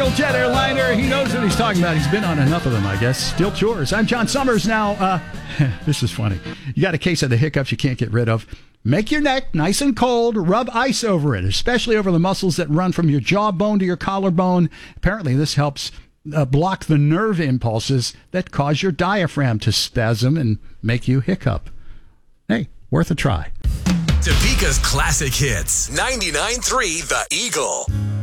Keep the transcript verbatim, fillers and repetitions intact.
commercial jet airliner. He knows what he's talking about. He's been on enough of them, I guess. Still chores. I'm John Summers. Now, uh, this is funny. You got a case of the hiccups you can't get rid of. Make your neck nice and cold. Rub ice over it, especially over the muscles that run from your jawbone to your collarbone. Apparently, this helps uh, block the nerve impulses that cause your diaphragm to spasm and make you hiccup. Hey, worth a try. Topeka's classic hits. ninety-nine point three The Eagle.